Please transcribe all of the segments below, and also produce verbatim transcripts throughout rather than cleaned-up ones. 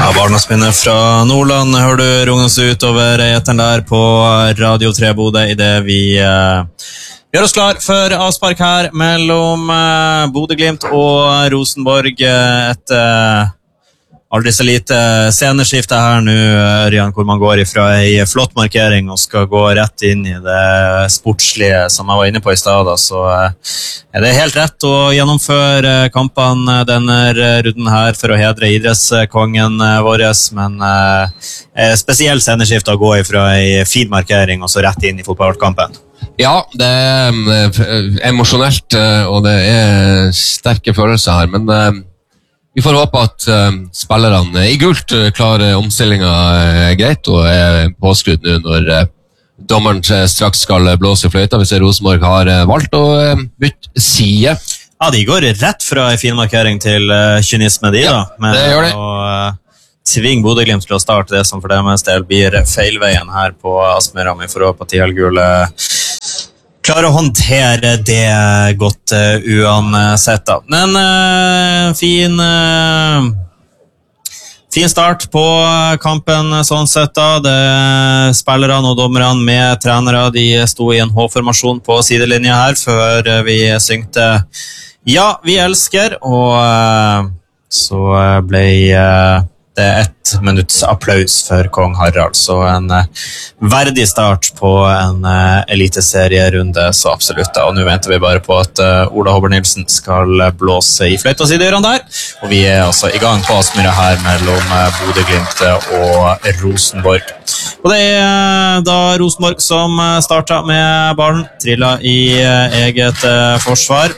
Ja, barnaspinnet fra Nordland hører du rungens utover eteren der på Radio tre Bodø i det vi uh, gjør oss klar for avspark her mellom uh, Bodø-Glimt og Rosenborg. Et uh, aldri så lite sceneskifte her nå, Ørjan, hvor man går ifra en flott markering og skal gå rett inn i det sportslige som jeg var inne på i stedet. Så uh, er det helt rett å gjennomføre kampene denne runden her for å hedre idrettskongen vår, men uh, spesielt sceneskifte å gå ifra en fin markering og så rett inn i fotballkampen. Ja, det er emosjonelt, og det er sterke følelser her, men uh, vi får håpe at uh, spillerne i gult uh, klarer omstillingen uh, greit og er påskrudd nå når uh, dommeren uh, straks skal blåse i fløyta hvis Rosenborg har uh, valgt å uh, bytte side. Ja, de går rett fra en fin markering til uh, kynisme, de ja, da. Men, det gjør de. Og uh, tving Bodø-Glimt til å starte det som for deres del blir feilveien her på Aspmyra. Vi får håpe at de helgule klarer å håndtere det godt uh, uansett da. Men uh, fin uh, fin start på kampen sånn sett da. Det spillerne og dommerne med trenere, de sto i en H-formasjon på sidelinja her før vi syngte Ja, vi elsker, og uh, så ble uh, det ett minutts applaus for Kong Harald, så en uh, verdig start på en uh, eliteserierunde, så absolutt da. Og nå venter vi bare på at uh, Ola Håber Nilsen skal blåse i fløyta side i der, og vi er altså i gang på Aspmyra her mellom uh, Bodø-Glimt og Rosenborg. Og det er uh, da Rosenborg som uh, startet med ballen, trillet i uh, eget uh, forsvar.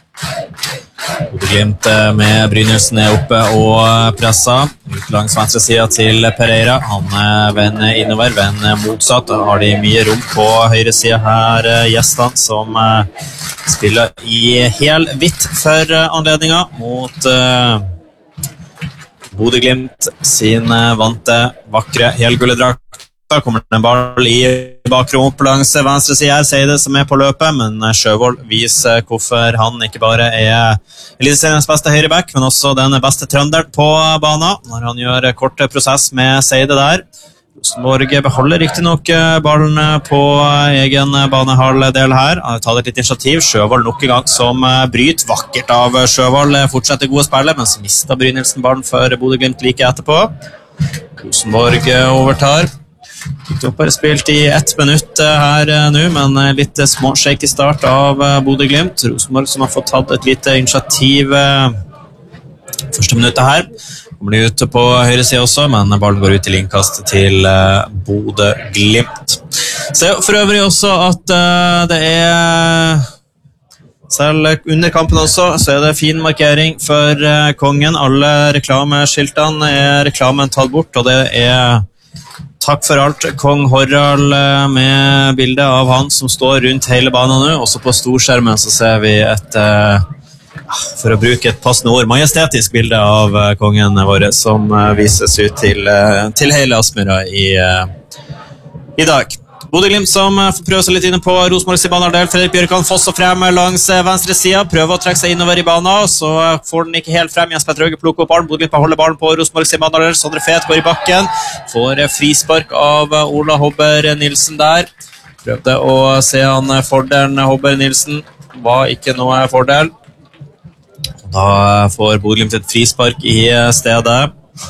Bodø-Glimt med Brynildsen er oppe og presset ut langs venstre siden til Pereira. Han vender innover, vender motsatt. Da har de mye rom på høyre siden her, gjestene som spiller i hel hvitt for anledningen mot uh, Bodø-Glimt sin vante, vakre helgulledrakt. Da kommer det en ball i bakrom på langs venstre side her, Seide som er på løpet, men Sjøvold viser hvorfor han ikke bare er eliteseriens beste høyreback, men også den beste trønderen på banen, når han gjør kort prosess med Seide der. Rosenborg beholder riktig nok ballen på egen banehalvdel her. Han har tatt et litt initiativ. Sjøvold nok en gang som bryter vakkert av Sjøvold. Fortsetter gode spiller, men så mister Brynildsen ballen for Bodø-Glimt like etterpå. Rosenborg overtar. Fikk bare spilt i ett minutt her nå, men litt små shaky start av Bodø-Glimt. Rosenborg som har fått tatt et lite initiativ første minuttet her. Kommer de ute på høyre side også, men ballen går ut til innkast til Bodø-Glimt. Så for øvrig også at det er, selv under kampen også, så er det fin markering for kongen. Alle reklameskiltene er reklamen tatt bort, og det er takk for alt, Kong Harald, med bildet av han som står rundt hele banen nå. Også på storskjermen så ser vi et, for å bruke et passende ord, majestetisk bilde av kongen vår, som vises ut til, til hele Aspmyra i, i dag. Bodø-Glimt som får prøve seg litt inne på Rosenborgs i banehalvdel. Fredrik Bjørkan fosser frem langs venstre siden, prøver å trekke seg innover i banen, så får den ikke helt frem. Jens Petter Hauge plukker opp ballen, Bodø-Glimt holder ballen på Rosenborgs i banehalvdel. Sondre Fet går i bakken, får frispark av Ola Håber Nilsen der. Prøvde å se han fordelen Håber Nilsen, var ikke noe fordel. Da får Bodø-Glimt et frispark i stedet.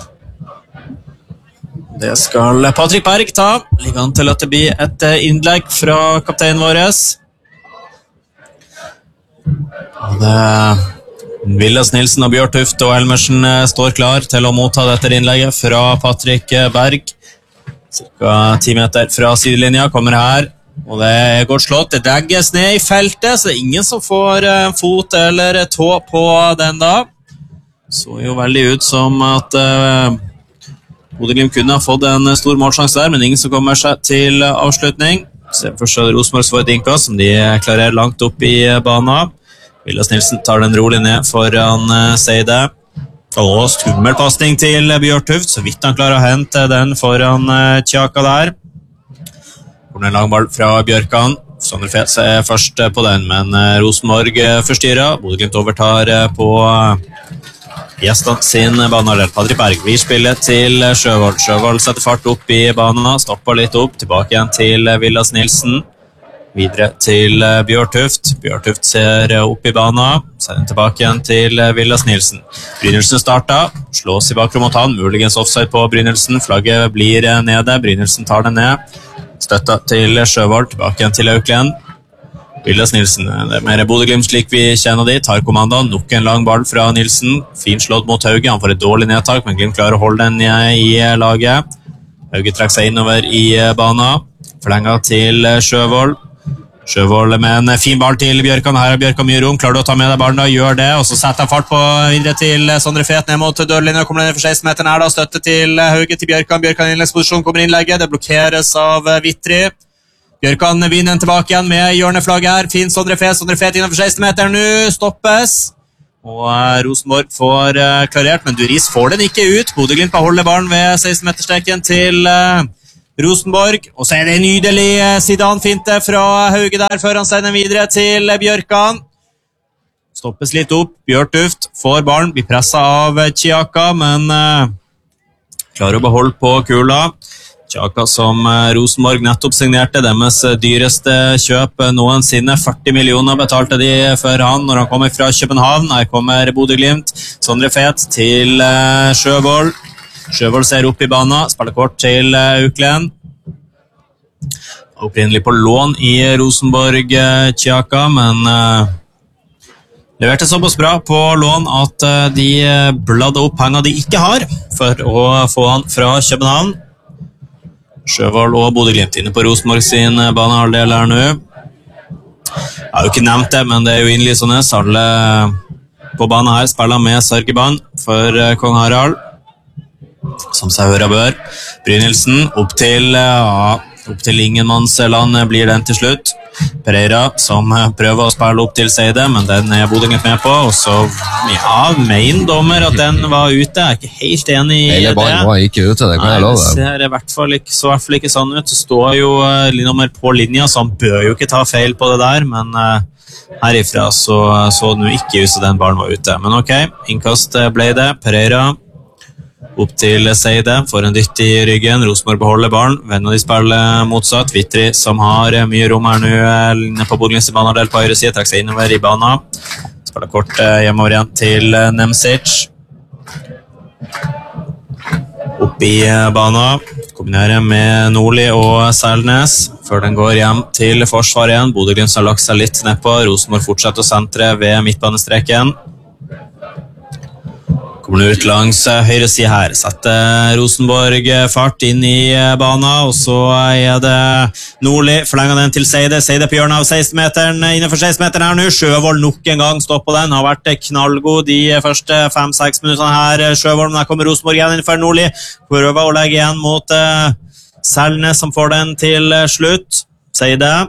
Det skal Patrick Berg ta. Ligger an til at det blir et innlegg fra kapteinen vår. Villas Nilsen og Bjørn Tuft og Elmersen står klar til å motta dette innlegget fra Patrick Berg. Cirka ti meter fra sidelinja kommer her. Og det er godt slått. Det dregges ned i feltet, så det er ingen som får fot eller tå på den da. Så jo veldig ut som at Bodø-Glimt kunne ha fått en stor målsjans der, men ingen som kommer seg til avslutning. Så først er det Rosenborg får et innkast, som de klarerer langt opp i banen. Villas Nilsen tar den rolig ned foran Seide. Og skummelpasning til Bjørn Tuft, så vidt han klarer å hente den foran Tjaka der. Kommer en lang ball fra Bjørkan. Sondre Fet er først på den, men Rosenborg forstyrrer. Bodø-Glimt overtar på Gjestene sin banehalvdel. Patrick Berg blir spillet til Sjøvold. Sjøvold setter fart opp i banen, stopper litt opp, tilbake igjen til Villas Nilsen. Videre til Bjørtuft. Bjørtuft ser opp i banen, sender tilbake igjen til Villas Nilsen. Brynildsen starter, slås i bakrom mot han, muligens offside på Brynildsen. Flagget blir nede, Brynildsen tar den ned. Støtta til Sjøvold, tilbake igjen til Auklien. Villas Nilsen, det er mer Bodø-Glimt slik vi kjenner de, tar kommandoen, nok en lang ball fra Nilsen. Fin slått mot Hauge, han får et dårlig nedtak, men Glimt klarer å holde den i laget. Hauge trekker seg innover i banen, forlenget til Sjøvold. Sjøvold med en fin ball til Bjørkan. Her er Bjørkan mye rom. Klarer du å ta med deg ballen da? Gjør det. Og så setter han fart på videre til Sondre Fet ned mot dørlinjen. Kommer den for seksten meteren her da. Støtte til Hauge til Bjørkan. Bjørkan i innleggsposisjon kommer innlegget. Det blokkeres av Vittri. Bjørkan vinner den tilbake igjen med hjørneflagget her. Fin Sondre Fet. Sondre Fet innenfor seksten meteren nå. Stoppes. Og Rosenborg får klarert, men Duris får den ikke ut. Bodø-Glimt beholder ballen ved seksten meterstreken til Rosenborg, og så er det en nydelig Zidane-finte fra Hauge der, før han sender videre til Bjørkan. Stoppes litt opp, Bjørtuft får ballen, blir presset av Tjaka, men uh, klarer å beholde på kula. Tjaka som uh, Rosenborg nettopp signerte, deres dyreste kjøp noensinne, førti millioner betalte de for han når han kommer fra København. Her kommer Bodø-Glimt, Sondre Fet til uh, Sjøvold. Sjøvold ser opp i banen, spiller kort til Auklien. Opprinnelig på lån i Rosenborg, Tjaka, men uh, leverte såpass bra på lån at uh, de bladde opp penger de ikke har for å få han fra København. Sjøvold og Bodø-Glimt inne på Rosenborg sin banehalvdel her nå. Jeg har jo ikke nevnt det, men det er jo innlysende. Alle på banen her spiller med Sargeban for uh, Kong Harald. Som seg hører bør. Brynildsen opp til, ja, opp til ingenmannsland blir den til slutt. Pereira som prøver å spille opp til Seide, men den er Bodø-Glimt med på. Og så, ja, main dommer at den var ute. Jeg er ikke helt enig i Hele det. Hele var ikke ute, det kan Nei, jeg love. Det ser i hvert fall ikke, så i hvert fall ikke sånn ut. Det står jo nummer på linja, så han bør jo ikke ta feil på det der, men uh, herifra så, så den jo ikke ut så den ballen var ute. Men ok, innkast ble det. Pereira opp til Seide, får en dytt i ryggen. Rosenborg beholder ballen, venner de spiller motsatt. Vittri som har mye rom her nå inne på Bodø-Glimts banehalvdel på høyre side, trekker seg innover i banen. Spiller kort hjemover igjen til Nemsic. Opp i banen, kombinerer med Nordli og Selnes, før den går hjem til forsvar igjen. Bodø-Glimt har lagt seg litt nedpå, Rosenborg fortsetter å sentre ved midtbanestreken. Kommer ut langs høyre side her, setter Rosenborg fart inn i banen, og så er det Nordli, forlenger den til Seide, Seide på hjørnet av seksten meteren, innenfor seksten meteren her nå, Sjøvold nok en gang stopp på den, har vært knallgod de første fem seks minutterne her, Sjøvold, men her kommer Rosenborg igjen innenfor Nordli, prøver å legge igjen mot uh, Selnes som får den til slutt, Seide.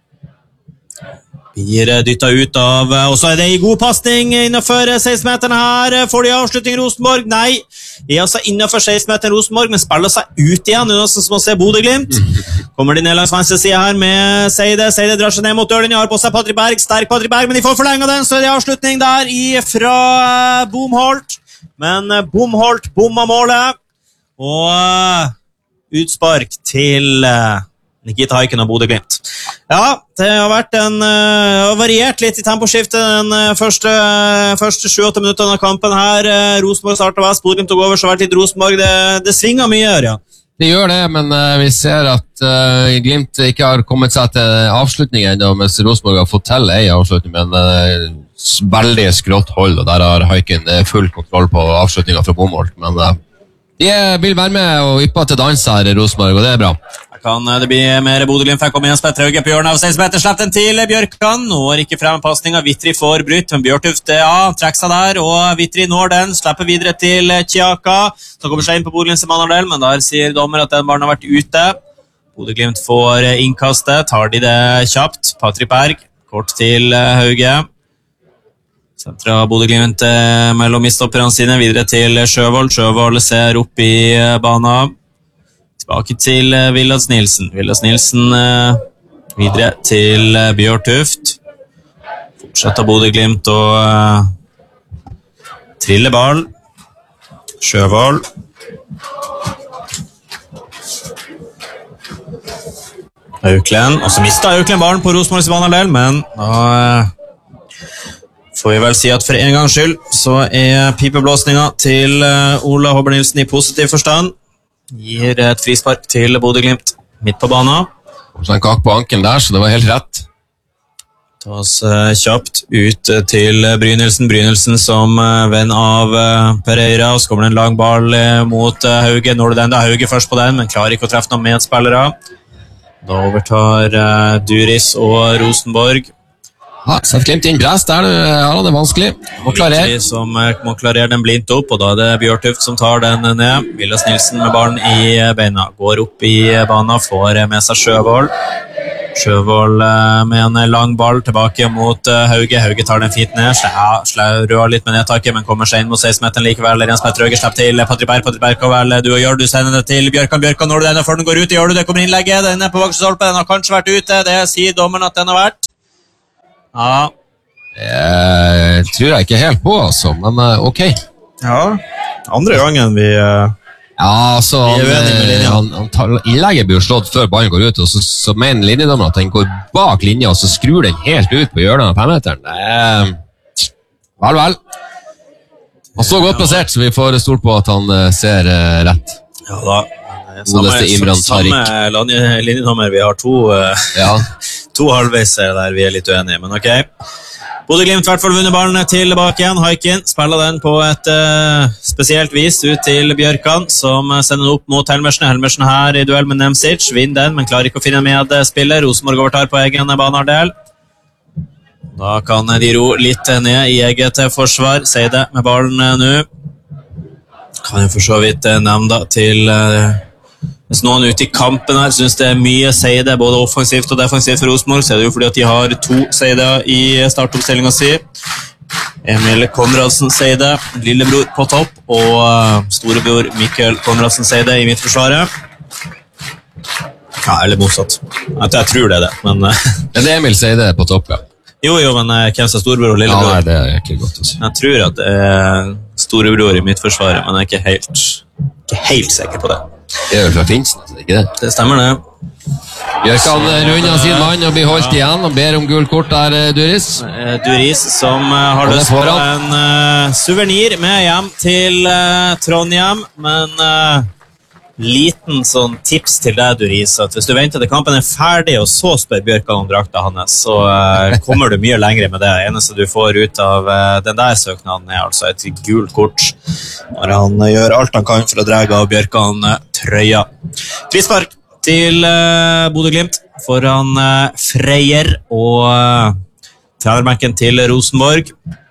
Blir dyttet ut av, og så er det i god passning innenfor seksten meterne her, får de avslutning Rosenborg? Nei, de er altså innenfor seksten meteren Rosenborg, men spiller seg ut igjen, det er noe som å se Bodø-Glimt. Kommer de ned langs venstre side her med Seide, Seide drar seg ned mot døren, har på seg Patrick Berg, sterk Patrick Berg, men de får forlenget den, så er det avslutning der fra Bomholt, men Bomholt bomma målet, og utspark til Nikita Haiken og Bodø-Glimt. Ja, det har vært en uh, variert litt i temposkiftet den uh, første, uh, første sju åtte minutterne av kampen her. Uh, Rosenborg startet vest, Bodø-Glimt tok over, så har vært litt Rosenborg. Det, det svinger mye her, ja. Det gjør det, men uh, vi ser at uh, Glimt ikke har kommet seg til avslutning ennå, mens Rosenborg har fått til en avslutning, men uh, veldig skrått hold, og der har Haiken uh, full kontroll på avslutningen fra Bomholt, men uh, de vil være med og yppe til dans her i Rosenborg, og det er bra. Kan det bli mer Bodø-Glimt? Her kommer Jens Petter Hauge på hjørnet av seksten meter, slett den til Bjørkan, når ikke frem passningen, Vittri får brytt, men Bjørtuft, ja, trekker seg der, og Vittri når den, slipper videre til Tjaka, som kommer seg inn på Bodø-Glimts banehalvdel, men der sier dommer at den barnen har vært ute. Bodø-Glimt får innkastet, tar de det kjapt, Patrick Berg, kort til Hauge, sentra Bodø-Glimt mellom midtstopperne sine, videre til Sjøvold, Sjøvold ser opp i banen, tilbake til Villas Nilsen. Villas Nilsen eh, videre til eh, Bjørtuft. Fortsetter Bodø-Glimt å eh, trille ball. Sjøvold. Auklend, og så mistet Auklend ballen på Rosenborgs banehalvdel, men da får vi vel si at for en gangs skyld så er pipeblåsninga til Ola Håber Nilsen i positiv forstand. Gir et frispark til Bodø Glimt midt på banen. Så en kak på ankelen der, så det var helt rett. Ta oss kjapt ut til Brynildsen. Brynildsen som venn av Pereira, og så kommer det en lang ball mot Hauge. Når det den da, Hauge først på den, men klarer ikke å treffe noen medspillere. Da overtar Duris og Rosenborg. Ja, sett Glimt inn press der, ja, det er vanskelig. Må klarere. Som må klarere den blindt opp, og da er det Bjørtuft som tar den ned. Vilas Nilsen med ballen i beina. Går opp i banen, får med seg Sjøvold. Sjøvold med en lang ball tilbake mot Hauge. Hauge tar den fint ned. Ja, rører litt med nedtaket, men kommer seg inn mot seksten-meteren likevel. Jens Petter Høge slipper til Patrik Berg. Patrik Berg, hva vel du og gjør? Du sender det til Bjørkan. Bjørkan, når du den før den går ut, gjør du det? Kommer innlegget. Den er på vaksestolpe. Den har kanskje vært ute. Det sier dommeren at den har vært. Ja. Det tror jeg ikke helt på, altså, men ok. Ja, andre gangen vi... Uh... Ja, altså, han, han, han tar, innlegget blir jo slått før ballen går ut, og så, så mener linjedommen at den går bak linja, og så skrur den helt ut på hjørnet av femmeteren. Det er... Vel, vel. Han står godt plassert, så vi får stort på at han uh, ser uh, rett. Ja da. Samme, samme linjedommer. Vi har to, uh, ja. to halvveiser der vi er litt uenige, men ok. Bodø Glimt i hvert fall vunnet ballen tilbake igjen. Haikin spiller den på et uh, spesielt vis ut til Bjørkan, som sender den opp mot Helmersen. Helmersen her i duell med Nemcic, vinner den, men klarer ikke å finne med spiller. Rosenborg overtar på egen banehalvdel. Da kan de ro litt ned i eget forsvar. Seide med ballen nå. Kan jo for så vidt nevne da til... Uh, Hvis noen ute i kampen her synes det er mye Seide, både offensivt og defensivt for Rosenborg, så er det jo fordi at de har to Seide i startoppstillingen si. Emil Konradsen Seide, lillebror på topp, og storebror Mikkel Konradsen Seide i midtforsvaret. Ja, eller motsatt. Jeg, jeg tror det er det, men... Det er Emil Seide på topp, ja. Jo, jo, men hvem som er storebror og lillebror? Ja, nei, det er ikke godt å si. Jeg tror at det er storebror i midtforsvaret, men jeg er ikke helt, ikke helt sikker på det. Det er jo fra Finsen, altså, ikke det? Det stemmer det. Bjørkan runder sin mann og blir holdt igjen og ber om gul kort der, Duris. Duris som har lyst på en uh, souvenir med hjem til uh, Trondheim, men uh, liten sånn tips til deg, Duris, at hvis du venter til kampen er ferdig og så spør Bjørkan om drakta hans, så uh, kommer du mye lengre med det. Det eneste du får ut av uh, den der søknaden er altså et gult kort, når han uh, gjør alt han kan for å drege av Bjørkan uh, trøya. Frispark til uh, Bodø Glimt foran uh, Freyr og uh, trenerbenken til Rosenborg.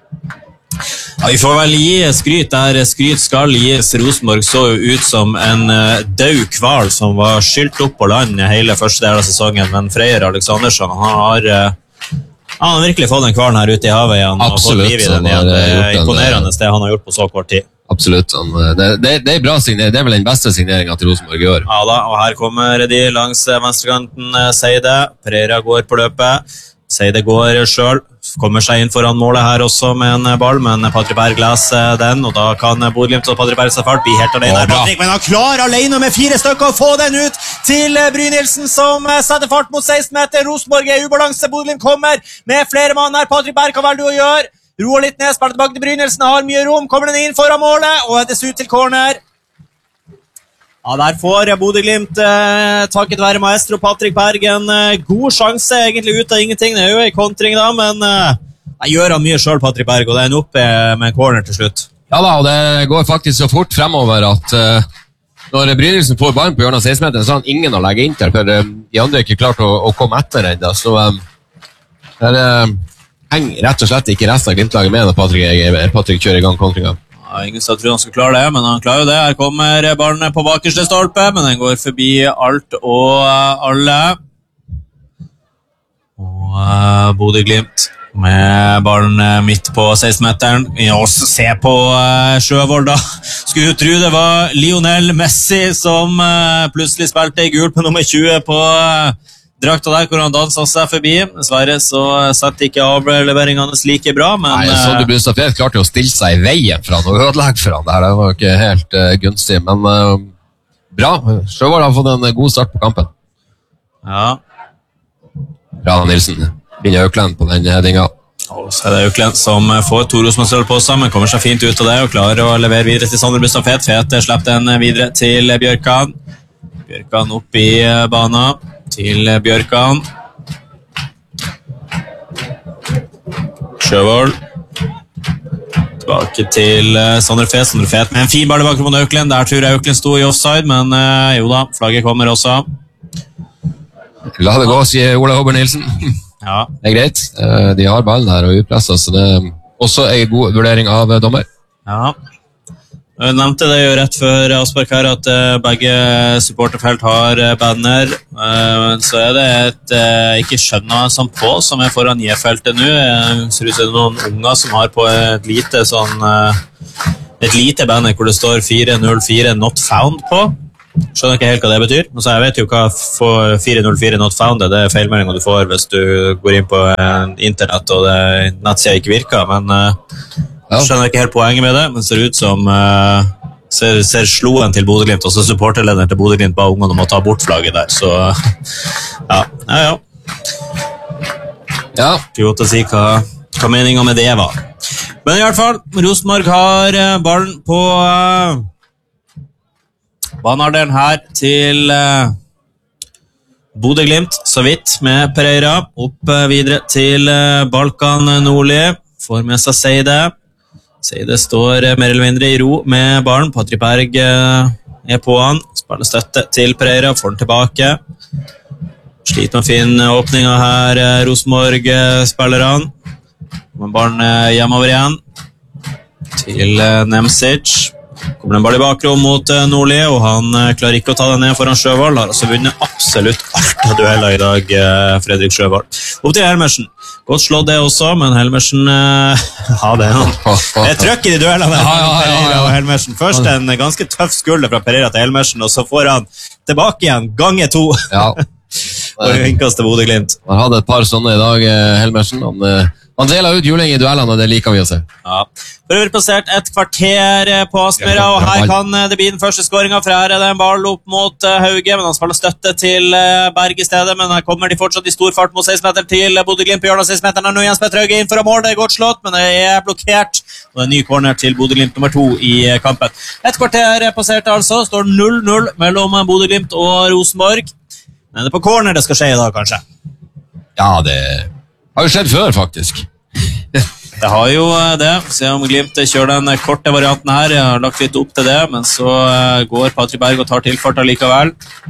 Ja, vi får vel gi skryt der skryt skal gis. Rosenborg så jo ut som en uh, død kval som var skylt opp på land hele første del av sesongen, men Freyr Aleksandersson, han har uh, han har virkelig fått den kvalen her ute i havet igjen. Absolutt, og fått liv i den igjen. Det er imponerende det han har gjort på så kort tid. Absolutt, det, det, det er bra signering. Det er vel den beste signeringen til Rosenborg i år. Ja da, og her kommer de langs venstrekanten. Seide, Pereira går på løpet. Seide går selv, kommer seg inn foran målet her også med en ball, men Patrik Berg leser den, og da kan Bodø Glimt og Patrik Berg seg fart, bli helt alene her, Patrik, men han klarer alene med fire stykker å få den ut til Brynildsen, som setter fart mot seksten meter. Rosenborg er ubalanse, Bodø Glimt kommer med flere mann her. Patrik Berg, hva vel du å gjøre? Roer litt ned, spiller tilbake til Brynildsen, har mye rom, kommer den inn foran målet, og det ser ut til corner. Ja, der får Bodø Glimt eh, takket være maestro Patrik Berg en eh, god sjanse, egentlig ut av ingenting. Det er jo en kontring da, men eh, jeg gjør han mye selv, Patrik Berg, og det er en oppe med en corner til slutt. Ja da, og det går faktisk så fort fremover at uh, når Brynildsen får barn på hjørnet av seksten meteren, så har han ingen å legge inn til, for uh, de andre er ikke klart å, å komme etter enda, så um, der uh, henger rett og slett ikke resten av Glimt-laget med når Patrik, Patrik kjører i gang kontringa. Ja, ingen som tror han skal klare det, men han klarer jo det. Her kommer ballen på bakerste stolpe, men den går forbi alt og alle. Og uh, Bodø Glimt med ballen midt på seksten meteren. Ja, også se på uh, Sjøvold da. Skulle jo tro det var Lionel Messi som uh, plutselig spilte i gul på nummer tjue på uh, drakta der hvor han danset seg forbi. Dessverre så satt ikke avleveringene like bra, men... Nei, Sondre Brustad Tvedt klarte jo å stille seg i veien for han og ødelegge for han. Det her var jo ikke helt uh, gunstig, men uh, bra. Sjøvold har fått en god start på kampen. Ja. Bra, Nilsen. Vinner Økland på den headinga. Og så er det Økland som får to Rosenborg-sølv på seg, men kommer seg fint ut av det og klarer å levere videre til Sondre Brustad Tvedt. Tvedt slipper den videre til Bjørkan. Bjørkan opp i banen til Bjørkan. Sjøvold. Tilbake til Sondre Tvedt. Sondre Tvedt med en fin ball bak mot Økland. Der tror jeg Økland sto i offside, men uh, jo da, flagget kommer også. La det gå, sier Ola Håber Nilsen. Ja. Det er greit. De har ballen der og utpresset, så det er også en god vurdering av dommer. Ja. Jeg nevnte det jo rett før Aspark her at begge supporterfelt har banner, så er det et ikke skjønner som på som er foran J-feltet nå. Ser ut som noen unger som har på et lite sånn et lite banner hvor det står fire null fire not found på. Skjønner ikke helt hva det betyr, men så jeg vet jo hva fire null fire not found er. Det er feilmeldingen du får hvis du går inn på internett og det nettsida ikke virker, men jeg skjønner ikke helt poenget med det, men ser ut som uh, ser, ser sloen til Bodø-Glimt, og så supporterlederen til Bodø-Glimt ba ungene om å ta bort flagget der, så ja, ja, ja. Ja. Ikke godt å si hva, hva meningen med det var. Men i hvert fall, Rosenborg har uh, ballen på uh, banehalvdelen her til uh, Bodø-Glimt, så vidt med Pereira, opp uh, videre til uh, Balkan Nordli, får med seg Seide. Seide står mer eller mindre i ro med ballen. Patrik Berg er på han. Spiller støtte til Pereira. Får den tilbake. Sliter med å finne åpninger her, Rosenborg-spillerne. Men ballen hjemover igjen. Til Nemcic. Kommer en ball i bakrom mot Nordli, og han klarer ikke å ta den ned foran Sjøvold. Har altså vunnet absolutt alt av dueller i dag, Fredrik Sjøvold. Opp til Helmersen. Godt slått det også, men Helmersen ja, det er noe. Det er trøkk i de duellene ja, ja, ja, Pereira og Helmersen. Først en ganske tøff skulder fra Pereira til Helmersen, og så får han tilbake igjen, gange to. Ja. Og vinkast til Bodø-Glimt. Han hadde et par sånne i dag, Helmersen. Han, han deler ut juling i duellene, og det liker vi å se. Ja. For øvrig passert et kvarter på Aspmyra, og her kan det bli den første skåringen, for her er det en ball opp mot Hauge, men han spiller støtte til Berg i stedet, men her kommer de fortsatt i stor fart mot seksten meter til Bodø-Glimt på hjørnet av seksten meteren. Nå Jens Petter Hauge inn for å måle, det er godt slått, men det er blokkert, og det er en ny corner til Bodø-Glimt nummer to i kampen. Et kvarter passert altså, står null null mellom Bodø-Glimt og Rosenborg. Men det er på corner det skal skje i dag, kanskje? Ja, det har jo skjedd før, faktisk. Det har jo det. Se om Glimt kjører den korte varianten her. Jeg har lagt litt opp til det, men så går Patrik Berg og tar tilfart likevel.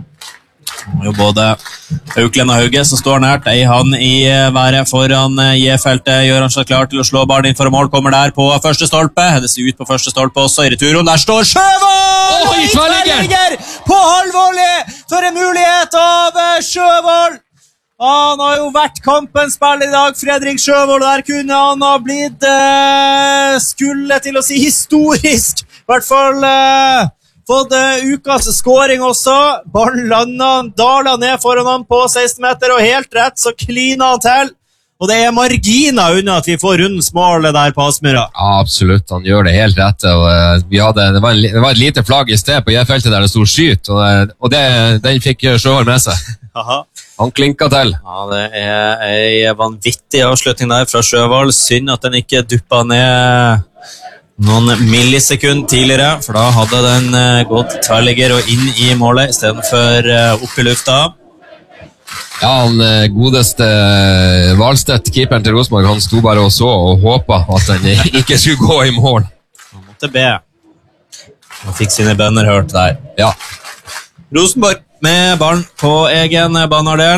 Det er jo både Økland og Hauge som står nært. Ei han i været foran J-feltet. Gjør han seg klar til å slå ballen inn for mål. Kommer der på første stolpe. Det ser ut på første stolpe også i returen. Der står Sjøvold! Oh, i tverrligger! På halvvolley for en mulighet av Sjøvold! Han har jo vært kampens spiller i dag, Fredrik Sjøvold. Der kunne han ha blitt eh, skulle til å si historisk. I hvert fall eh, fått eh, ukas scoring også. Ballen landet, dalet ned foran han på seksten meter, og helt rett så kliner han til. Og det er marginer unna at vi får rundens mål der på Aspmyra. Ja, absolutt. Han gjør det helt rett. Og, uh, vi hadde, det, var en, det var et lite flagg i sted på J-feltet der det stod skyt, og, og det, den fikk Sjøvold med seg. Aha. Han klinka til. Ja, det er en vanvittig avslutning der fra Sjøvold. Synd at den ikke duppa ned noen millisekund tidligere, for da hadde den uh, gått tverrligger og inn i målet i stedet for uh, opp i lufta. Ja, han godeste Valstedt, keeperen til Rosenborg, han sto bare og så og håpet at den ikke skulle gå i mål. Han måtte be. Han fikk sine bønner hørt der. Ja. Rosenborg med ballen på egen banehalvdel.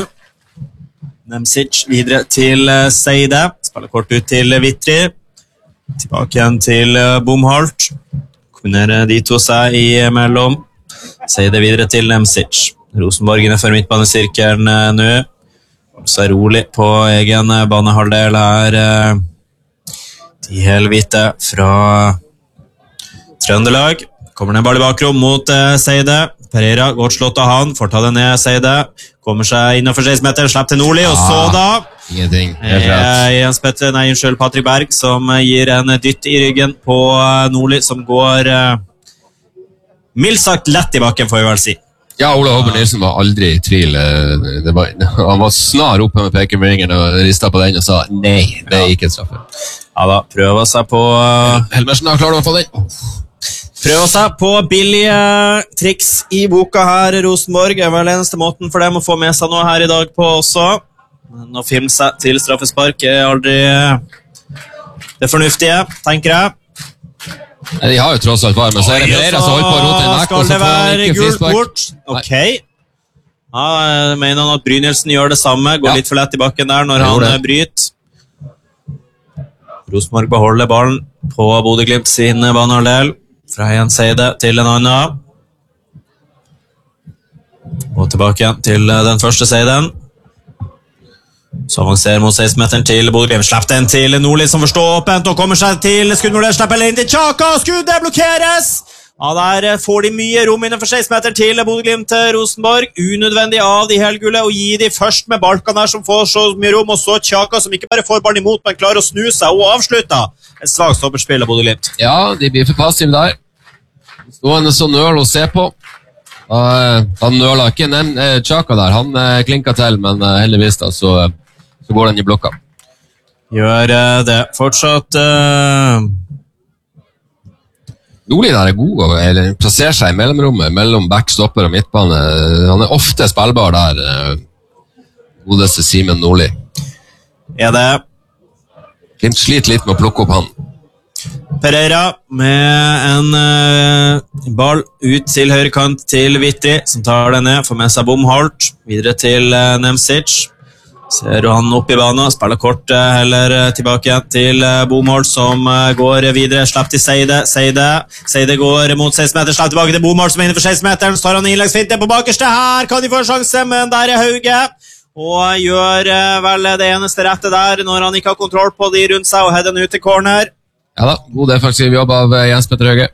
Nemcic videre til Seide. Spiller kort ut til Vitri. Tilbake igjen til Bomholt. Kombinerer de to seg imellom. Seide videre til Nemcic. Rosenborg innenfor midtbanesirkelen nå. Så er rolig på egen banehalvdel her. De helvite fra Trøndelag. Kommer den ball i bakrom mot uh, Seide. Pereira, godt slått av han, får ta det ned Seide. Kommer seg innenfor seks meter, slipper til Nordli, og så da ingenting, eh, Jens Petter, nei, unnskyld, Patrick Berg, som uh, gir en dytt i ryggen på uh, Nordli, som går uh, mildt sagt lett i bakken, får vi vel si. Ja, Ola Håber Nilsen var aldri i tvil. Det var, han var snar oppe med pekermeringen og ristet på den og sa nei, det er ikke en straffe. Ja da, prøver seg på uh, Helmersen har klart å få den. Prøver seg på billige triks i boka her. Rosenborg er vel eneste måten for dem å få med seg noe her i dag på også. Men å filme seg til straffespark er aldri det fornuftige, tenker jeg. De har jo tross alt var, men så er det Pereira som holder på å rote en vekk, og så får han ikke frispark. Ok. Ja, jeg mener han at Brynildsen gjør det samme, går ja. litt for lett i bakken der når han det. bryter. Rosenborg beholder ballen på Bodø Glimt sin banehalvdel. Fra en Seide til en annen. Og tilbake igjen til den første Seiden. Så avanserer mot seksten meteren til Bodø Glimt. Slipper den til Nordli som får stå åpent og kommer seg til skuddmålet. Slipper inn til Chaka, skuddet blokkeres! Ja, der får de mye rom innenfor seksten meteren til Bodø Glimt til Rosenborg. Unødvendig av de helgule og gi de først med Balkan her som får så mye rom, og så Chaka som ikke bare får ballen imot, men klarer å snu seg og avslutte. Et svagt stopperspill av Bodø Glimt. Ja, de blir for passive der. Stående så nøl å se på. Uh, han nøla ikke nevnt uh, Chaka der. Han uh, klinket til, men uh, heldigvis da, så, uh, så går den i blokka. Gjør uh, det. Fortsatt... Uh... Nordli der er god og eller, plasserer seg i mellomrommet mellom backstopper og midtbane. Han er ofte spillbar der, uh, godeste Simen Nordli. Er det... Glimt sliter litt med å plukke opp han. Pereira med en uh, ball ut til høyrekant til Vitti, som tar den ned, får med seg Bomholt, videre til uh, Nemcic. Ser han opp i banen, spiller kort uh, heller uh, tilbake igjen til uh, Bomholt, som uh, går videre, slipper til Seide, Seide, Seide går mot seksten meter, slipper tilbake til Bomholt, som er inne for seksten meteren, så tar han innleggsfinte på bakerste her, kan de få en sjanse, men der er Hauge. Og gjør uh, vel det eneste rette der når han ikke har kontroll på de rundt seg og header den ut til corner. Ja da, god defensiv jobb av uh, Jens Petter Hauge.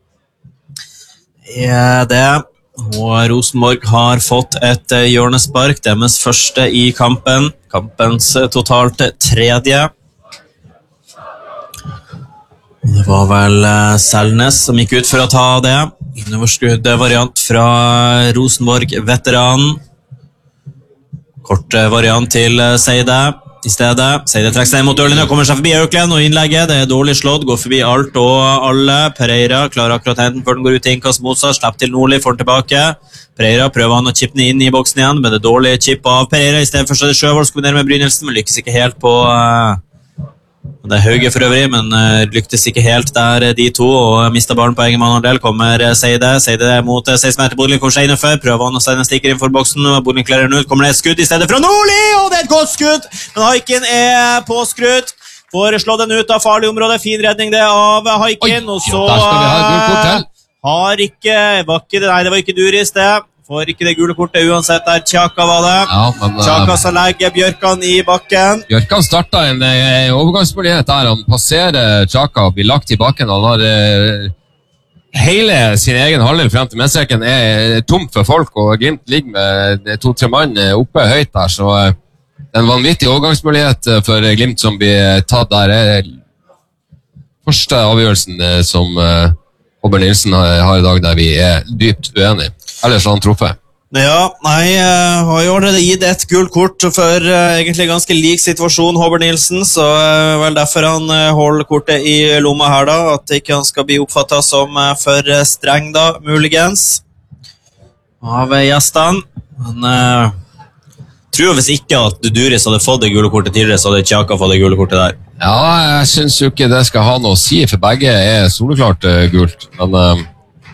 Ja, det. Og Rosenborg har fått et uh, hjørnespark, deres første i kampen. Kampens uh, totalt tredje. Det var vel uh, Selnes som gikk ut for å ta det. Innoverskudd variant fra Rosenborg-veteranen. Kort variant til Seide i stedet. Seide trekker seg mot Ørlene, kommer seg forbi Øklen og innlegget. Det er dårlig slått, går forbi alt og alle. Pereira klarer akkurat henten før den går ut til innkast mot seg. Slipper til Nordli, får den tilbake. Pereira prøver han å chippe den inn i boksen igjen, men det er dårlig chip av Pereira. I stedet for så er det Sjøvold som kombinerer med Brynildsen, men lykkes ikke helt på... Uh, det er Hauge for øvrig, men uh, lyktes ikke helt der de to, og mistet ballen på egen mann-del. Kommer Seide, Seide mot seksten meter, Bodø kommer seg innenfor, prøver han å sende stikker inn for boksen, Bodø klarer den ut, kommer det et skudd i stedet fra Nordli, og det er et godt skudd, men Haikin er påskrudd, får slå den ut av farlig område, fin redning det av Haikin, og så uh, har ikke, var ikke nei, det var ikke Duris det, får ikke det gule kortet uansett der Chaka var det. Ja, men, uh, Chaka så legger Bjørkan i bakken. Bjørkan startet en, en overgangsmulighet der. Han passerer Chaka og blir lagt i bakken. Han har uh, hele sin egen halvdel frem til midtstreken er tomt for folk, og Glimt ligger med to-tre mann oppe høyt der, så uh, en vanvittig overgangsmulighet for Glimt som blir tatt der. Er første avgjørelsen uh, som uh, Håber Nilsen har, har i dag, der vi er dypt uenige. Ellers har han truffet. Ja, nei, uh, har jo allerede gitt et gult kort for uh, egentlig ganske lik situasjon Håber Nilsen, så uh, vel derfor han uh, holder kortet i lomma her da, at ikke han skal bli oppfattet som uh, for uh, streng da, muligens, av uh, gjestene. Men uh, tror hvis ikke at Duris hadde fått det gule kortet tidligere, så hadde Chaka fått det gule kortet der. Ja, jeg synes jo ikke det skal ha noe å si, for begge er soleklart uh, gult, men... Uh,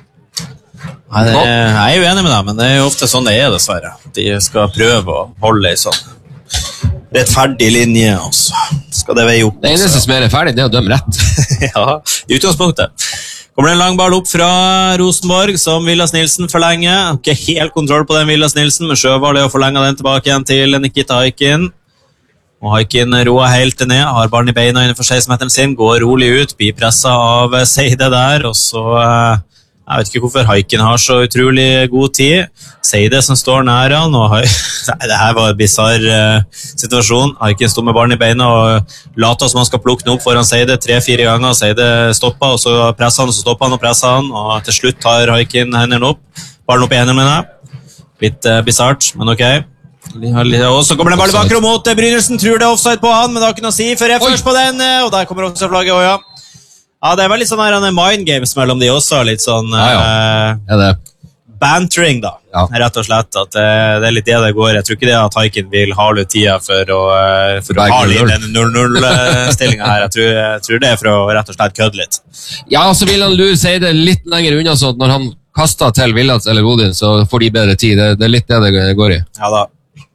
Nei, det, jeg er jo enig med deg, men det er jo ofte sånn det er dessverre. De skal prøve å holde i sånn rettferdig linje, og så skal det veie opp. Det eneste som er rettferdig, det er å dømme rett. Ja, i utgangspunktet. Kommer det en lang ball opp fra Rosenborg, som Vilas Nilsen forlenger. Ikke helt kontroll på den Vilas Nilsen, men Sjøvold er å forlenge den tilbake igjen til Nikita Haikin. Og Haikin roer helt ned, har ballen i beina innenfor seksten meteren sin, går rolig ut, blir presset av Seide der, og så... Jeg vet ikke hvorfor Haiken har så utrolig god tid. Seide som står nær han, og Hai... det her var en bizarr uh, situasjon. Haiken stod med barn i beina og lata som han skal plukke den opp foran Seide tre-fire ganger. Seide stoppa, og så presset han, og så stoppa han og presset han, og til slutt tar Haiken hendene opp. Ballen opp i hendene mine. Litt uh, bizarrt, men ok. Og så kommer den ballen bakrom mot Brynildsen. Tror det er offside på han, men det har ikke noe å si før jeg først på den, og der kommer også flagget, og ja. Ja, det er veldig sånn her mind games mellom de også, litt sånn ja, ja. Ja, det. Bantering da, ja. Rett og slett, at det, det er litt det det går. Jeg tror ikke det at Haiken vil ha litt tida for å, for å ha litt den null null-stillingen her. Jeg tror, jeg tror det er for å rett og slett kødde litt. Ja, så vil han lure seg det litt lenger unna, så at når han kaster til Villats eller Odin, så får de bedre tid. Det, det er litt det det går i. Ja da.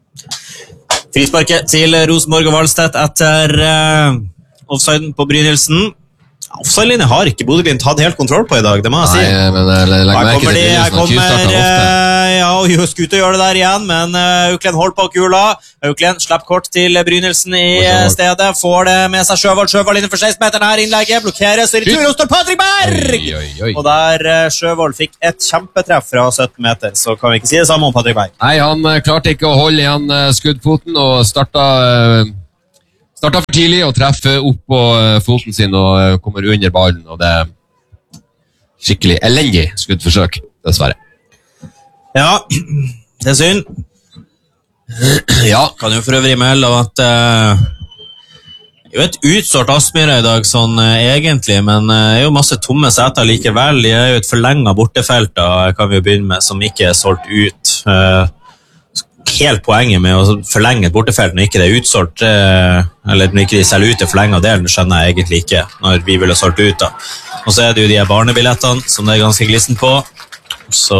Frisparket til Rosenborg og Valstedt etter uh, offsiden på Brynildsen. Offside-linje har ikke Bodø-Glimt hatt helt kontroll på i dag, det må jeg si. Nei, men jeg legger merke til det. Her kommer, uh, ja, og Skutt å gjøre det der igjen, men uh, Auklen holder på kula. Auklen slipper kort til Brynildsen i uh, stedet, får det med seg Sjøvold. Sjøvold innenfor seksten meter her innlegget, blokkeres, og i retur, og står Patrick Berg! Oi, oi, oi. Og der uh, Sjøvold fikk et kjempetreff fra sytten meter, så kan vi ikke si det samme om Patrick Berg. Nei, han uh, klarte ikke å holde igjen uh, skuddfoten, og startet... Uh, Startet for tidlig og treffer opp på foten sin og kommer under ballen, og det er skikkelig elendig skuddforsøk, dessverre. Ja, det er synd. Ja, kan jo for øvrig melde at uh, det er jo et utsårt Aspmyra i dag, sånn uh, egentlig, men det uh, er jo masse tomme seter likevel. Det er jo et forlenget bortefelt, da, kan vi jo begynne med, som ikke er solgt ut. Uh, Helt poenget med å forlenge et bortefelt når ikke det er utsolgt, eller når ikke de selger ut det forlenget delen, skjønner jeg egentlig ikke når vi vil ha solgt ut da. Og så er det jo de barnebillettene som det er ganske glisten på. Så,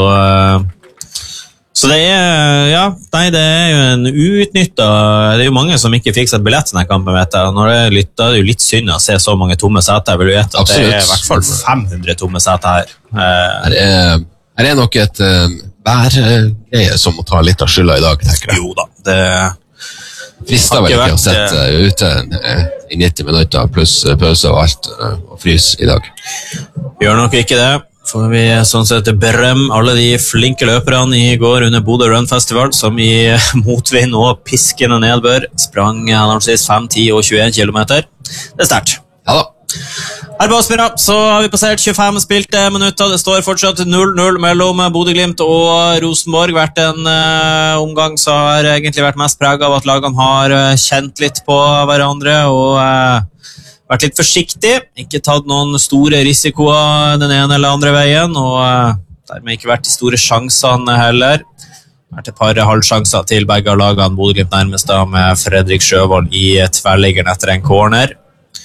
så det er, ja, nei, det er jo en uutnyttet, det er jo mange som ikke fikk seg billett til denne kampen, vet jeg. Når det er litt, da er det jo litt synd å se så mange tomme seter. Jeg vil jo gjette at Absolutt. Det er i hvert fall fem hundre tomme seter her. Her er, her er nok et... bær-greie som må ta litt av skylda i dag, tenker jeg. Jo da, det frister vel ikke å sette uh, ute i nitti minutter pluss pause og alt uh, og frys i dag. Gjør nok ikke det. Får vi sånn sett berøm alle de flinke løperne i går under Bodø Run Festival, som i motvind og piskende nedbør sprang henholdsvis fem, ti og tjueen kilometer. Det er sterkt. Ja da. Her på Aspmyra så har vi passert tjuefem spilte minutter. Det står fortsatt null null mellom Bodø-Glimt og Rosenborg. Vært en uh, omgang så har egentlig vært mest preget av at lagene har uh, kjent litt på hverandre og uh, vært litt forsiktig. Ikke tatt noen store risikoer den ene eller andre veien, og uh, dermed ikke vært de store sjansene heller. Vært et par halvsjanser til begge lagene. Bodø-Glimt nærmest da med Fredrik Sjøvold i tverrliggeren etter en corner.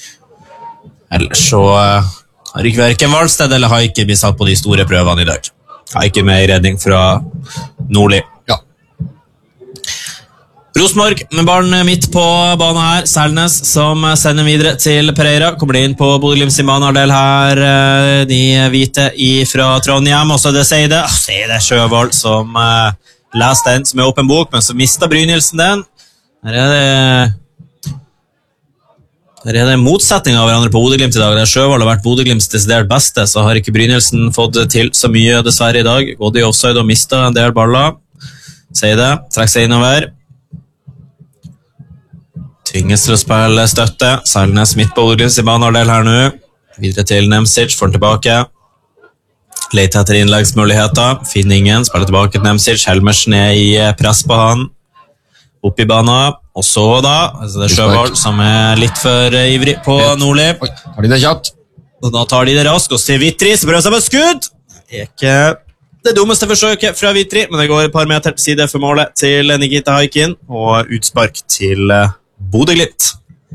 Ellers så uh, har ikke hverken Valstedt eller Haiken blitt satt på de store prøvene i dag. Haiken med en redning fra Nordli. Ja. Rosenborg med ballen midt på banen her. Selnes som sender videre til Pereira. Kommer de inn på Bodø-Glimt sin banehalvdel her. De hvite fra Trondheim. Og så er det Seide. Seide Sjøvold som uh, leser den som er åpen bok, men så mistet Brynildsen den. Her er det... Det er en motsetning av hverandre på Bodø-Glimt i dag. Der Sjøvold har vært Bodø-Glimts desidert beste, så har ikke Brynildsen fått til så mye dessverre i dag. Gått i offside og mistet en del baller. Sier det, trekker seg innover. Tvinges til å spille støtte. Selnes midt på Bodø-Glimts i banehalvdel her nå. Videre til Nemcic, får den tilbake. Leter etter innleggsmuligheter. Finner ingen, spiller tilbake til Nemcic. Helmersen er i press på han. Opp i banen. Og så da, altså det er Sjøvold som er litt for ivrig på Nordli. Oi, tar de det kjapt? Og da tar de det raskt, og ser Vittri som prøver seg på skudd. Det er ikke det dummeste forsøket fra Vittri, men det går et par meter til side for målet til Nikita Haikin, og utspark til Bodø-Glimt.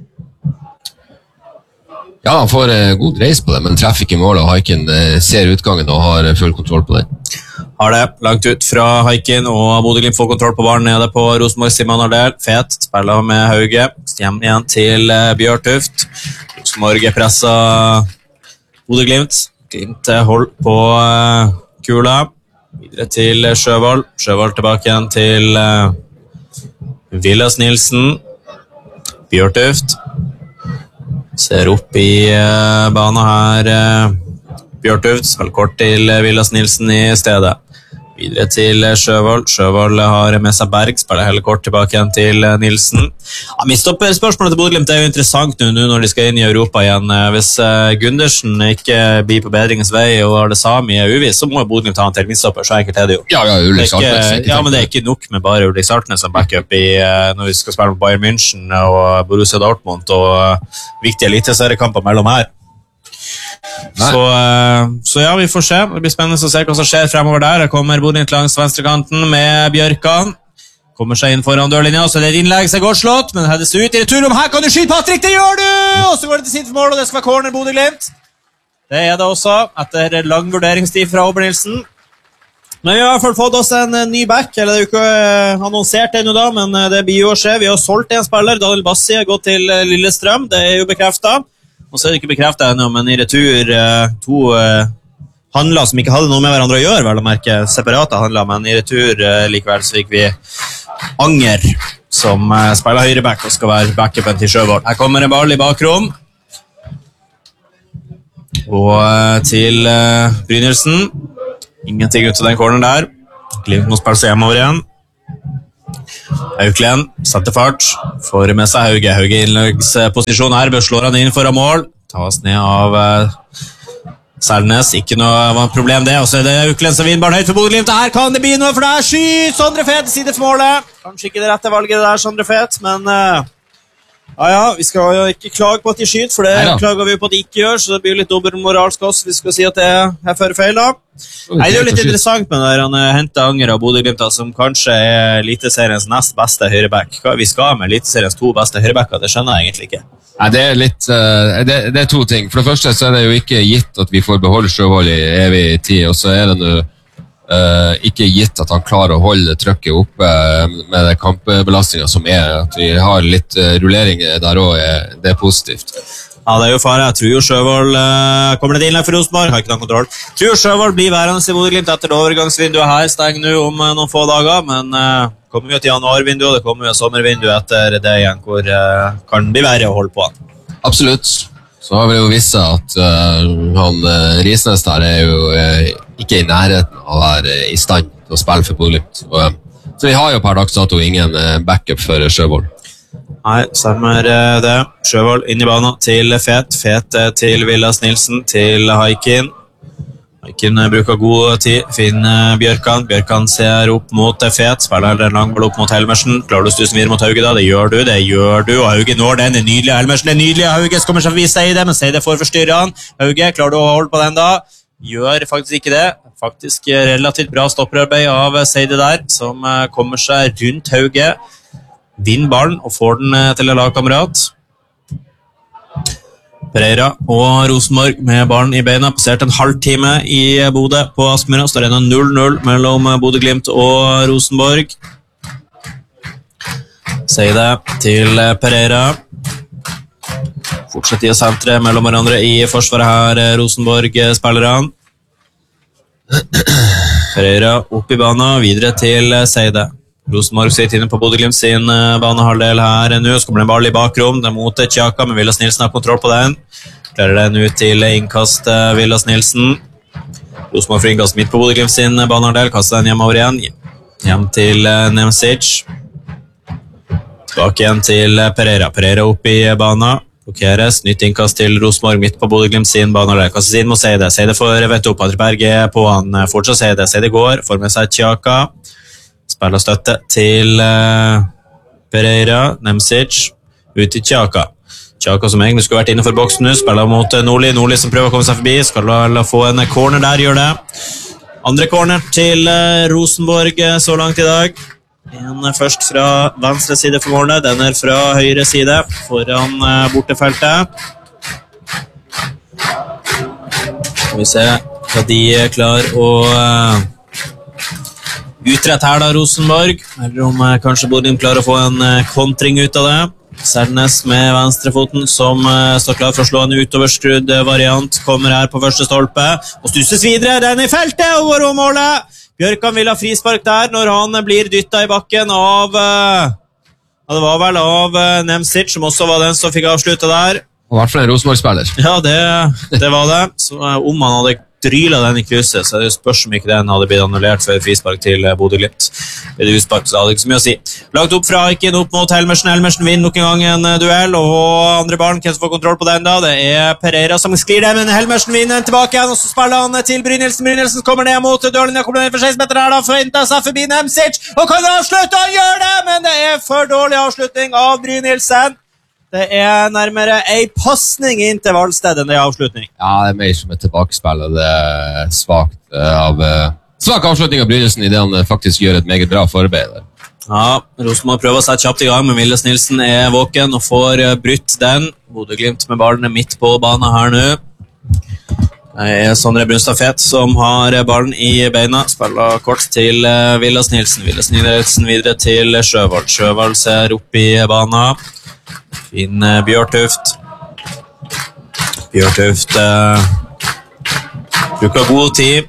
Ja, han får uh, god reis på det, men treffer ikke målet, og Haikin uh, ser utgangen og har uh, full kontroll på det. Har det, langt ut fra Haikin, og Bodø-Glimt får kontroll på ballen nede på Rosenborg Simon Ardel. Fet, spiller med Hauge. Hjem igjen til uh, Bjørtuft. Rosenborg er presset Bodø-Glimt. Glimt hold på uh, kula. Videre til uh, Sjøvold. Sjøvold tilbake igjen til uh, Villas Nilsen. Bjørtuft. Ser opp i uh, banen her uh, Bjørtuft, spiller kort til Vilas Nilsen I stedet. Videre til Sjøvold. Sjøvold har med seg Berg, spiller hele kort tilbake igjen til Nilsen. Ja, Midtstopperspørsmålet til Bodø-Glimt er jo interessant nå, nå når de skal inn I Europa igjen. Hvis Gundersen ikke blir på bedringens vei og har det samme I uvis, så må Bodø-Glimt ha en til midtstopper, så enkelt er det jo. Ja, ja, Ulrik Saltnes. Ja, men det er ikke nok med bare Ulrik Saltnes som backup I, når vi skal spille med Bayern München og Borussia Dortmund og viktige eliteseriekamper mellom her. Så, så ja, vi får se. Det blir spennende å se hva som skjer fremover der. Her kommer Bodø langs venstrekanten med Bjørkan. Kommer seg inn foran dørlinja, så det er et innlegg som er godt slått, men hedes ut I returrom. Her kan du skyte, Patrick, det gjør du! Og så går det til sitt mål, og det skal være corner Bodø-Glimt. Det er det også, etter lang vurderingstid fra Ober-Nilsen. Men vi har I hvert fall fått oss en ny back, eller det er jo ikke annonsert ennå da, men det blir jo å skje. Vi har solgt en spiller, Daniel Bassi har gått til Lillestrøm, det er jo bekreftet. Og så er det ikke bekreftet ennå, men I retur to uh, handler som ikke hadde noe med hverandre å gjøre, vel å merke separate handler, men I retur uh, likevel så fikk vi Anger, som uh, spiller høyreback og skal være backupen til Sjøvold. Her kommer en ball I bakrom. Og uh, til uh, Brynildsen. Ingenting ut av den corneren der. Glimt må spille seg hjemover igjen. Auklen, setter fart, får med seg Hauge. Hauge innleggsposisjon her, bør slår han inn foran mål. Tas ned av uh, Selnes, ikke noe problem det. Og så er det Auklen som vinner barn høyt for Bodø-Glimt. Her kan det bli noe, for det er skyt! Sondre Fet, side for målet. Kanskje ikke det rette valget det der, Sondre Fet, men uh, ja, ja, vi skal jo ikke klage på at de skyter, for det Neida. Klager vi på at de ikke gjør, så det blir jo litt dobbeltmoralsk oss, vi skal si at det er for feil da. Nei, det er jo litt interessant med det, han hentet Anger av Bodø-Glimt, som kanskje er eliteseriens nest beste høyreback. Hva vi skal med eliteseriens to beste høyrebacker, det skjønner jeg egentlig ikke. Nei, det er litt, uh, det, det er to ting. For det første så er det jo ikke gitt at vi får beholde Sjøvold I evig tid, og så er det nå uh, ikke gitt at han klarer å holde trykket oppe med det kampbelastningen som er. At vi har litt uh, rulleringer der også, det er positivt. Ja, det er jo fare. Jeg tror jo Sjøvold uh, kommer det innlegg for Rosenborg, har ikke noen kontroll. Jeg tror jo Sjøvold blir værende I Bodø-Glimt etter det overgangsvinduet her, stenger nå om uh, noen få dager, men uh, kommer jo til januarvinduet, det kommer jo sommervinduet etter det igjen, hvor uh, kan det bli verre å holde på. Absolutt. Så har vi jo visst at uh, han uh, Risnes der er jo uh, ikke I nærheten av å være I stand til å spille for Bodø-Glimt. Uh, så vi har jo per dags dato ingen uh, backup for Sjøvold. Nei, stemmer det. Sjøvold inn I banen til Fet. Fet til Vilas Nilsen, til Haikin. Haikin bruker god tid, finner Bjørkan. Bjørkan ser opp mot Fet, spiller en lang ball opp mot Helmersen. Klarer du å stuse videre mot Hauge da? Det gjør du, det gjør du. Og Hauge når den, det er nydelig. Helmersen er nydelig. Hauge kommer seg forbi Seide, men Seide får forstyrre han. Hauge, klarer du å holde på den da? Gjør faktisk ikke det. Faktisk relativt bra stopperarbeid av Seide der, som kommer seg rundt Hauge. Vinner ballen og får den til en lagkamerat. Pereira og Rosenborg med ballen I beina. Passert en halvtime I Bodø på Aspmyra. Står enda null null mellom Bodø-Glimt og Rosenborg. Sier det til Pereira. Fortsetter I å sentre mellom hverandre I forsvaret her, Rosenborg-spillerne. Pereira opp I banen, videre til Seide. Rosenborg sitter inne på Bodø-Glimt sin banehalvdel her nå, så kommer det en ball I bakrom, det er mot Tjaka, men Vilas Nilsen har kontroll på den. Klarer den ut til innkast Vilas Nilsen. Rosenborg får innkast midt på Bodø-Glimt sin banehalvdel, kaster den hjemover igjen. Hjem til Nemsic. Tilbake igjen til Pereira. Pereira opp I banen. Blokkeres, nytt innkast til Rosenborg midt på Bodø-Glimt sin banehalvdel. Kastes inn mot Seide. Seide får vett opp, Patrick Berge på han. Fortsatt Seide. Seide går, får med seg Tjaka. Spiller støtte til uh, Pereira, Nemsic, ut til Tjaka. Tjaka som egentlig skulle vært innenfor boksen nå, spiller mot Nordli. Nordli som prøver å komme seg forbi, skal la, la få en corner der, gjør det. Andre corner til uh, Rosenborg så langt I dag. En først fra venstre side for målet, den er fra høyre side, foran uh, bortefeltet. Skal vi se hva de klarer å... Uh, Utrett her da, Rosenborg, eller om eh, kanskje Bodø klarer å få en eh, kontring ut av det. Selnes med venstrefoten som eh, står klar for å slå en utoverskrudd eh, variant, kommer her på første stolpe, og stusses videre, den I feltet, og går om målet. Bjørkan vil ha frispark der, når han eh, blir dyttet I bakken av, eh, ja, det var vel av eh, Nemsic, som også var den som fikk avsluttet der. Og I hvert fall en Rosenborg-spiller. Ja, det, det var det. Så eh, om han hadde strylet den i krysset, så det spørs om ikke den hadde blitt annullert for frispark til Bodø Glimt. Ved det utspark så hadde det ikke så mye å si. Lagt opp fra Aikin opp mot Helmersen. Helmersen vinner nok en gang en duell, og andre barn, hvem som får kontroll på den da? Det er Pereira som sklir det, men Helmersen vinner den tilbake igjen, og så spiller han til Brynildsen. Brynildsen kommer ned mot dørlinja, kommer ned for seks meter her da, forventer seg forbi Nemcic, og kan avslutte, han gjør det, men det er for dårlig avslutning av Brynildsen. Det er nærmere en passning inn til Valsted enn det er avslutning. Ja, det er mer som et tilbakespill, og det er svagt av uh, svak avslutning av Brynildsen i det han faktisk gjør et meget bra forarbeid. Ja, Rosenborg prøver å sette kjapt i gang, men Villes Nilsen er våken og får brytt den. Bodø Glimt med ballen midt på banen her nå. Det er Sondre Brunstad Fet som har ballen i beina. Spiller kort til Villes Nilsen. Villes Nilsen videre til Sjøvold. Sjøvold ser opp i banen. Fin Bjørtuft. Bjørtuft uh, bruker god tid.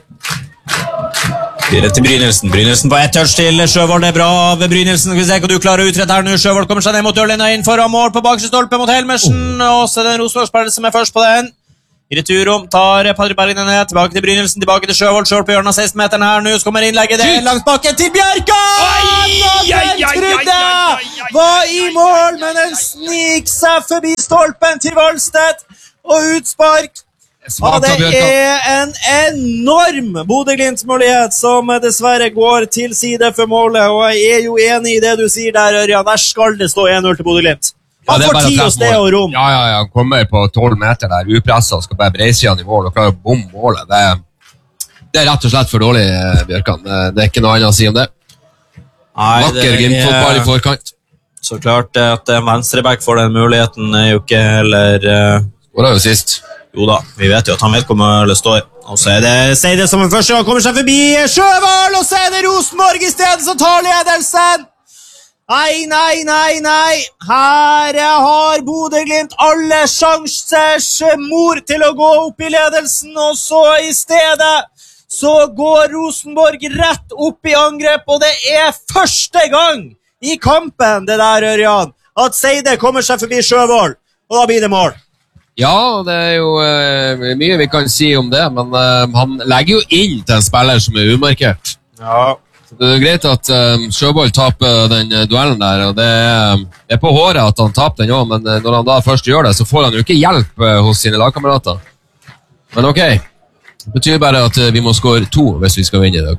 Videre til Brynildsen. Brynildsen på ett touch til Sjøvold. Det er bra av Brynildsen. Skal vi se hva du klarer å utrette her nå. Sjøvold kommer seg ned mot dørlinja inn foran mål på bakre stolpe mot Helmersen. Og så er det en Rosenborg-spiller som er først på den. I returom tar Padre Bergen ned. Tilbake til Brynildsen, tilbake til Sjøvold. Sjøvold på hjørnet av seksten meteren her nå. Så kommer innlegget det langs bakken til Bjerkan! Og den trodde var i mål, men den snik seg forbi stolpen til Valsted. Og utspark. Ja, det er en enorm Bodø Glimt-mulighet som dessverre går til side for målet. Og jeg er jo enig i det du sier der, Ørjan. Der skal det stå en null til Bodø Glimt. Han ja, får tid og sted og rom. Ja, ja, ja, han kommer på tolv meter der, upresset, og skal bare breise han i mål, og klarer å bomme målet. Det er, det er rett og slett for dårlig, Bjørkan. Det, det er ikke noe annet å si om det. Nei, Vakker Glimt-fotball i forkant. Så klart at en venstreback får den muligheten er jo ikke heller... Uh... Hvor er jo sist? Jo da, vi vet jo at han vet hvor målet står. Og så er det Seide som en første gang kommer seg forbi Sjøvold, og så er det Rosenborg i stedet som tar ledelsen. Nei, nei, nei, nei. Her har Bodø Glimt alle sjansers mor til å gå opp i ledelsen, og så i stedet så går Rosenborg rett opp i angrep, og det er første gang i kampen, det der, Ørjan, at Seide kommer seg forbi Sjøvold, og da blir det mål. Ja, det er jo uh, mye vi kan si om det, men uh, han legger jo inn til en spiller som er umarkert. Ja. Det er greit at um, Sjøvold taper den uh, duellen der, og det er, um, er på håret at han taper den også, men uh, når han da først gjør det, så får han jo ikke hjelp uh, hos sine lagkamerater. Men ok, det betyr bare at uh, vi må score to hvis vi skal vinne i dag.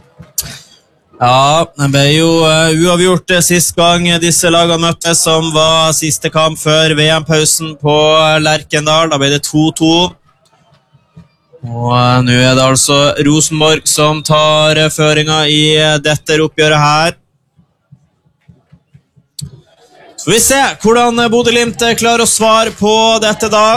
Ja, det ble jo uh, uavgjort uh, sist gang disse lagene møttes, som var siste kamp før V M-pausen på Lerkendal. Da ble det to to. Og uh, nå er det altså Rosenborg som tar uh, føringa i uh, dette oppgjøret her. Så får vi se hvordan uh, Bodø Glimt uh, klarer å svare på dette da.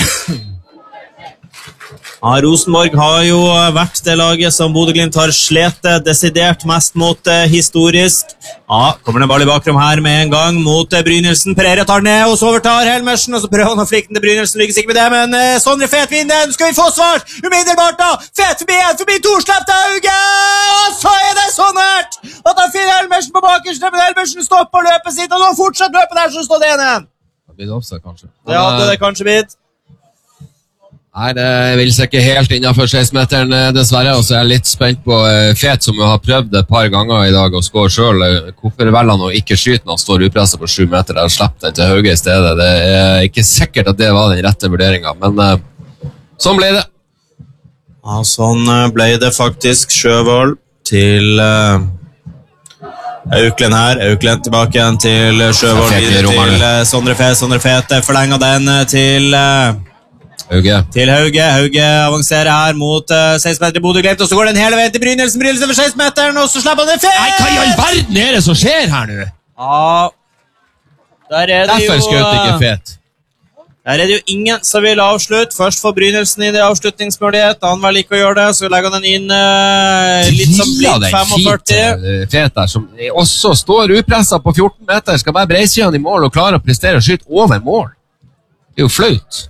Ja, Rosenborg har jo vært det laget som Bodø Glimt har sletet desidert mest mot eh, historisk. Ja, kommer det ball i bakrom her med en gang mot eh, Brynildsen. Pereira tar ned, og så overtar Helmersen, og så prøver han å flikke den til Brynildsen. Lykkes ikke med det, men eh, Sondre Fet vinner den. Skal vi få svar? Umiddelbart da! Fet forbi en, forbi to, slepp til Hauge! Og så er det sånn nært at han finner Helmersen på bakerste, men Helmersen stopper løpet sitt, og nå fortsetter løpet der, så står det en igjen. Det blir det offside, kanskje. Det hadde det kanskje blitt. Nei, det vil seg ikke helt innenfor seksten-meteren, dessverre, og så er jeg litt spent på uh, Fet, som har prøvd et par ganger i dag å score selv. Hvorfor velger han å ikke skyte når han står upresset på sju meter og slipper den til Hauge i stedet? Det er ikke sikkert at det var den rette vurderingen, men uh, sånn ble det. Ja, sånn ble det faktisk. Sjøvold til uh, Auklend her. Auklend tilbake igjen til Sjøvold, videre til uh, Sondre Fet. Sondre Fet forlenger den til... Uh, Hauge. Til Hauge. Hauge avanserer her mot uh, seksten meter i Bodø Glimt, og så går den hele veien til Brynildsen. Brynildsen for seksten meteren, og så slapper han det Fet! Nei, hva i all verden er det som skjer her nå? Ja, der er det Derfor jo... skjøt ikke Fet. Der er det jo ingen som vil avslutte. Først får Brynildsen inn i avslutningsmulighet, han vil ikke å gjøre det, så legger han den inn uh, litt som blitt femogførti. Fet der, som også står upresset på fjorten meter, skal bare breise han i mål og klare å prestere og skyte over mål. Det er jo flaut.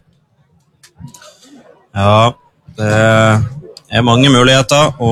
Ja, det er mange muligheter å,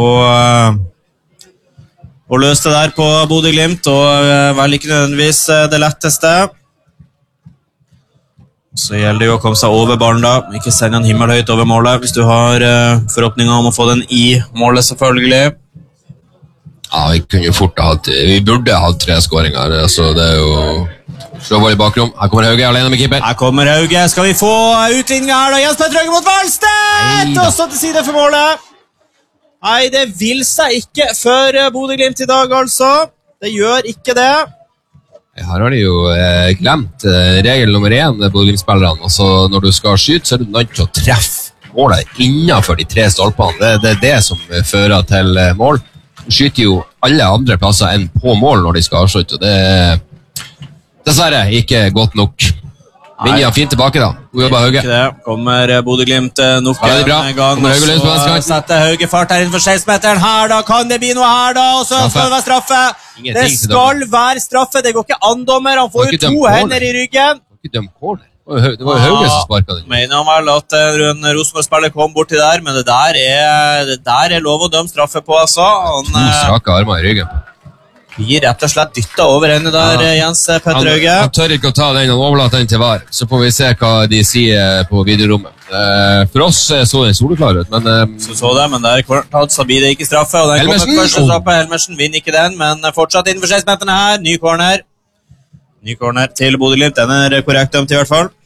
å løse det der på Bodø Glimt, og vel ikke nødvendigvis det letteste. Så gjelder det jo å komme seg over ballen da. Ikke sende den himmelhøyt over målet hvis du har uh, forhåpninger om å få den i målet, selvfølgelig. Ja, vi kunne jo fort ha hatt, vi burde ha hatt tre skåringer. Altså, det er jo Sjøvold i bakrom. Her kommer Hauge alene med keeper. Her kommer Hauge. Skal vi få utligningen her da? Jens Petter Hauge mot Valstedt! Og så til side for målet. Nei, det vil seg ikke for Bodø-Glimt i dag, altså. Det gjør ikke det. Her har de jo eh, glemt eh, regel nummer én, Bodø-Glimt-spillerne. Altså, når du skal skyte, så er du nødt til å treffe målet innenfor de tre stolpene. Det, det er det som fører til eh, mål. Du skyter jo alle andre plasser enn på mål når de skal avslutte, og det er dessverre ikke godt nok. Vinja fint tilbake da. God jobba, Hauge. Kommer Bodø-Glimt nok en gang. Så setter Hauge fart her innenfor seksten-meteren. Her da, kan det bli noe her da? Og så skal det være straffe. Det skal være straffe. Det går ikke an, dommer. Han får jo to hender i ryggen. Det var ikke dømt corner. Det var jo Hauge som sparket den. Mener han vel at en Rosenborg-spiller kom bort til der, men det der er, det der er lov å dømme straffe på, altså. Han, to strake armer i ryggen. Blir rett og slett dyttet over henne der, ja. Jens Petter Hauge. Han, han tør ikke å ta den, han overlater den til var. Så får vi se hva de sier på videorommet. For oss så den soleklar ut, men... Så så det, men der tatt, så blir det ikke straffe, og den Helmersen. kommer første straffe. Helmersen vinner ikke den, men fortsatt innenfor seksten-meterne her. Ny corner. Ny corner til Bodø-Glimt, den er korrekt dømt i hvert fall.